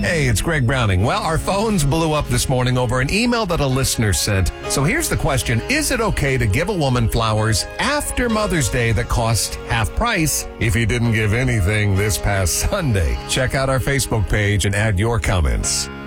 Hey, it's Greg Browning. Well, our phones blew up this morning over an email that a listener sent. So here's the question. Is it okay to give a woman flowers after Mother's Day that cost half price if you didn't give anything this past Sunday? Check out our Facebook page and add your comments.